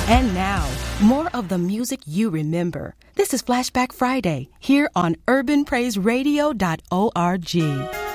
And now, more of the music you remember. This is Flashback Friday here on urbanpraiseradio.org.